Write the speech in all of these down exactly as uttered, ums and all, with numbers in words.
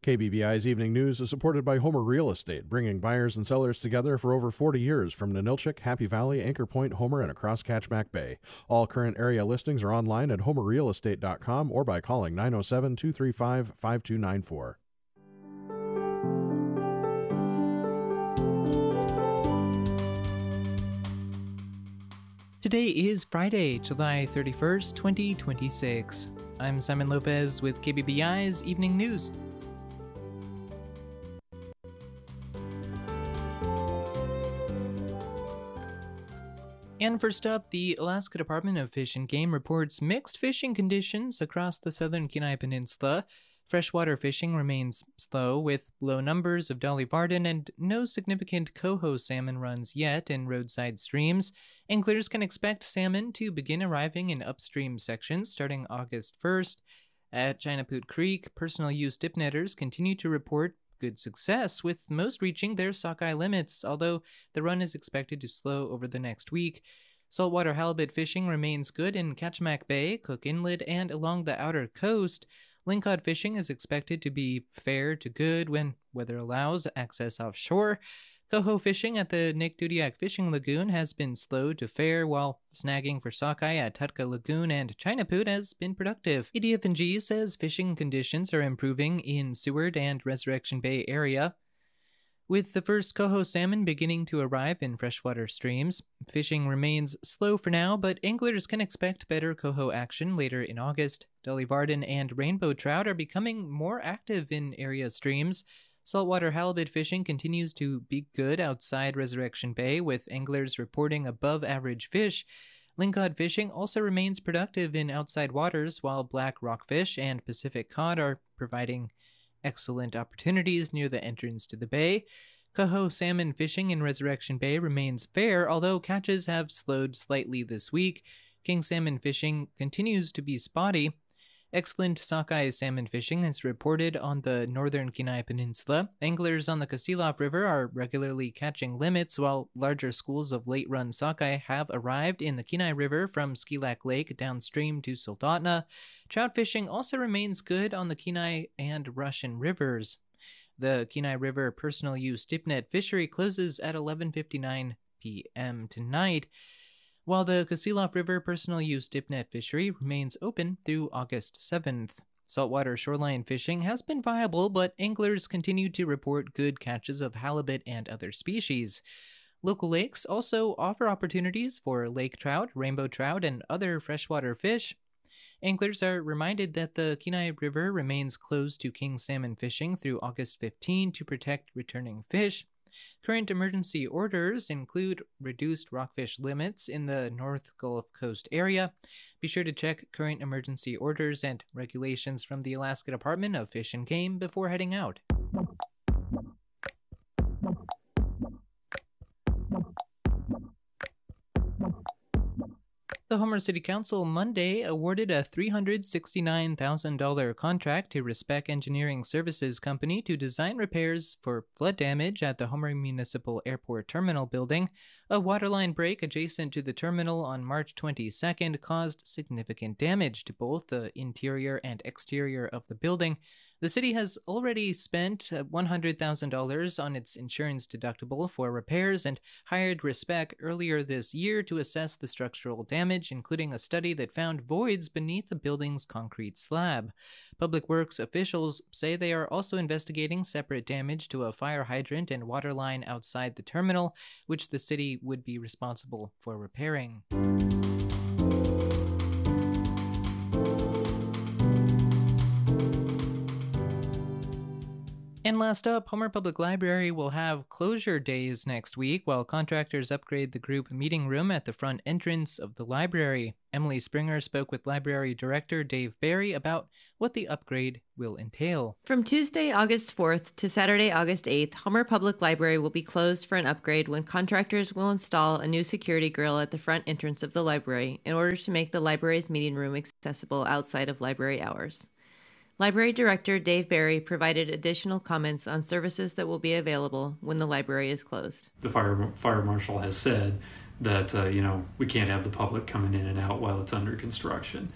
K B B I's Evening News is supported by Homer Real Estate, bringing buyers and sellers together for over forty years from Ninilchik, Happy Valley, Anchor Point, Homer, and across Catchmack Bay. All current area listings are online at homer real estate dot com or by calling nine oh seven, two three five, five two nine four. Today is Friday, July thirty-first, twenty twenty-six. I'm Simon Lopez with K B B I's Evening News. And first up, the Alaska Department of Fish and Game reports mixed fishing conditions across the southern Kenai Peninsula. Freshwater fishing remains slow, with low numbers of Dolly Varden and no significant coho salmon runs yet in roadside streams. Anglers can expect salmon to begin arriving in upstream sections starting August first. At Chinapoot Creek, personal use dip netters continue to report good success, with most reaching their sockeye limits, although the run is expected to slow over the next week. Saltwater halibut fishing remains good in Kachemak Bay, Cook Inlet, and along the outer coast. Lingcod fishing is expected to be fair to good when weather allows access offshore. Coho fishing at the Nick Dudiak Fishing Lagoon has been slow to fair, while snagging for sockeye at Tutka Lagoon and Chinapoot has been productive. E D F and G says fishing conditions are improving in Seward and Resurrection Bay area, with the first coho salmon beginning to arrive in freshwater streams. Fishing remains slow for now, but anglers can expect better coho action later in August. Dolly Varden and rainbow trout are becoming more active in area streams. Saltwater halibut fishing continues to be good outside Resurrection Bay, with anglers reporting above-average fish. Lingcod fishing also remains productive in outside waters, while black rockfish and Pacific cod are providing excellent opportunities near the entrance to the bay. Coho salmon fishing in Resurrection Bay remains fair, although catches have slowed slightly this week. King salmon fishing continues to be spotty. Excellent sockeye salmon fishing is reported on the northern Kenai Peninsula. Anglers on the Kasilof River are regularly catching limits, while larger schools of late-run sockeye have arrived in the Kenai River from Skilak Lake downstream to Soldotna. Trout fishing also remains good on the Kenai and Russian rivers. The Kenai River personal use dipnet fishery closes at eleven fifty-nine p.m. tonight, while the Kasilof River personal use dipnet fishery remains open through August seventh. Saltwater shoreline fishing has been viable, but anglers continue to report good catches of halibut and other species. Local lakes also offer opportunities for lake trout, rainbow trout, and other freshwater fish. Anglers are reminded that the Kenai River remains closed to king salmon fishing through August fifteenth to protect returning fish. Current emergency orders include reduced rockfish limits in the North Gulf Coast area. Be sure to check current emergency orders and regulations from the Alaska Department of Fish and Game before heading out. The Homer City Council Monday awarded a three hundred sixty-nine thousand dollars contract to Respec Engineering Services Company to design repairs for flood damage at the Homer Municipal Airport Terminal building. A waterline break adjacent to the terminal on March twenty-second caused significant damage to both the interior and exterior of the building. The city has already spent one hundred thousand dollars on its insurance deductible for repairs and hired Respec earlier this year to assess the structural damage, including a study that found voids beneath the building's concrete slab. Public Works officials say they are also investigating separate damage to a fire hydrant and water line outside the terminal, which the city would be responsible for repairing. And last up, Homer Public Library will have closure days next week while contractors upgrade the group meeting room at the front entrance of the library. Emily Springer spoke with Library Director Dave Barry about what the upgrade will entail. From Tuesday, August fourth to Saturday, August eighth, Homer Public Library will be closed for an upgrade when contractors will install a new security grill at the front entrance of the library in order to make the library's meeting room accessible outside of library hours. Library Director Dave Barry provided additional comments on services that will be available when the library is closed. The fire fire marshal has said that uh, you know we can't have the public coming in and out while it's under construction.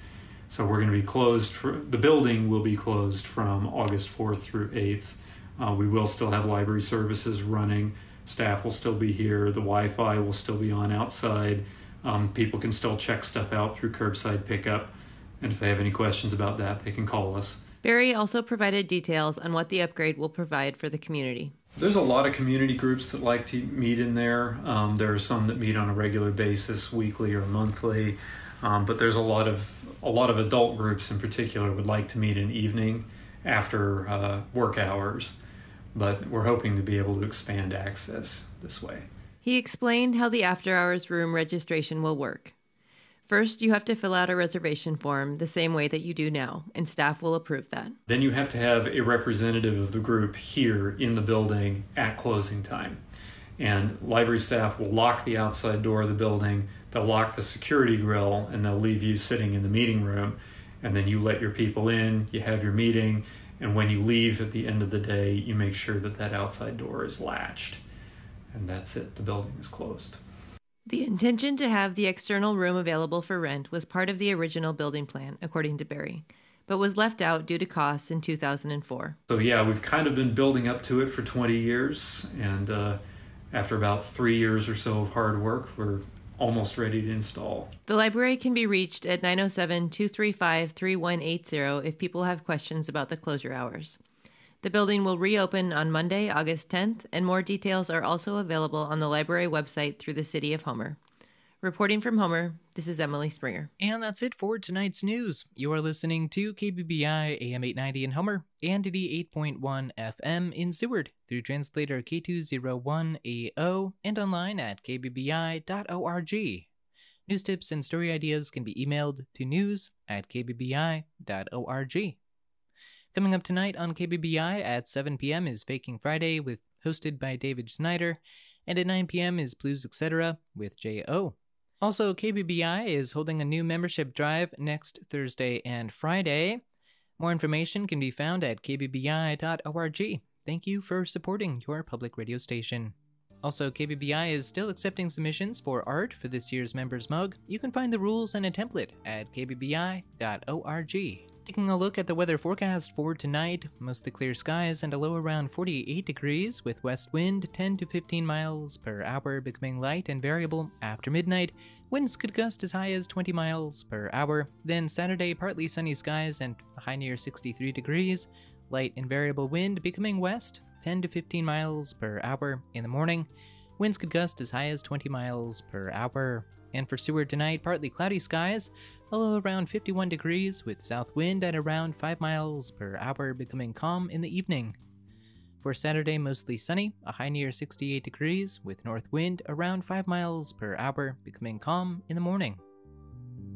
So we're going to be closed for the building will be closed from August fourth through eighth. Uh, we will still have library services running. Staff will still be here. The Wi-Fi will still be on outside. Um, people can still check stuff out through curbside pickup. And if they have any questions about that, they can call us. Barry also provided details on what the upgrade will provide for the community. There's a lot of community groups that like to meet in there. Um, there are some that meet on a regular basis, weekly or monthly. Um, but there's a lot of a lot of adult groups in particular would like to meet in evening after uh, work hours. But we're hoping to be able to expand access this way. He explained how the after-hours room registration will work. First, you have to fill out a reservation form the same way that you do now, and staff will approve that. Then you have to have a representative of the group here in the building at closing time. And library staff will lock the outside door of the building, they'll lock the security grill, and they'll leave you sitting in the meeting room. And then you let your people in, you have your meeting, and when you leave at the end of the day, you make sure that that outside door is latched. And that's it, the building is closed. The intention to have the external room available for rent was part of the original building plan, according to Barry, but was left out due to costs in two thousand four. So yeah, we've kind of been building up to it for twenty years, and uh, after about three years or so of hard work, we're almost ready to install. The library can be reached at nine oh seven, two three five, three one eight zero if people have questions about the closure hours. The building will reopen on Monday, August tenth, and more details are also available on the library website through the City of Homer. Reporting from Homer, this is Emily Springer. And that's it for tonight's news. You are listening to K B B I A M eight ninety in Homer and eighty-eight point one F M in Seward through translator K two oh one A O and online at k b b i dot org. News tips and story ideas can be emailed to news at k b b i dot org. Coming up tonight on K B B I at seven p.m. is Faking Friday, with hosted by David Snyder, and at nine p.m. is Blues Etc. with J O. Also, K B B I is holding a new membership drive next Thursday and Friday. More information can be found at k b b i dot org. Thank you for supporting your public radio station. Also, K B B I is still accepting submissions for art for this year's Members Mug. You can find the rules and a template at k b b i dot org. Taking a look at the weather forecast for tonight, mostly clear skies and a low around forty-eight degrees with west wind ten to fifteen miles per hour, becoming light and variable after midnight. Winds could gust as high as twenty miles per hour. Then Saturday, partly sunny skies and a high near sixty-three degrees. Light and variable wind becoming west ten to fifteen miles per hour in the morning. Winds could gust as high as twenty miles per hour. And for Seward tonight, partly cloudy skies, a low around fifty-one degrees with south wind at around five miles per hour, becoming calm in the evening. For Saturday, mostly sunny, a high near sixty-eight degrees with north wind around five miles per hour, becoming calm in the morning.